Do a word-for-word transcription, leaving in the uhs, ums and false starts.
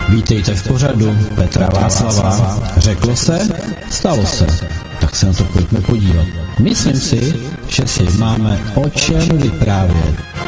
Vítejte v pořadu Petra Václava. Řeklo se, stalo se. Tak se na to pojďme podívat. Myslím si, že si máme o čem vyprávět.